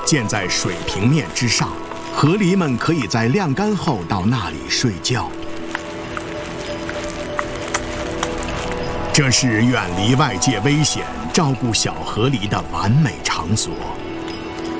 建在水平面之上，河狸们可以在晾干后到那里睡觉。这是远离外界危险、照顾小河狸的完美场所。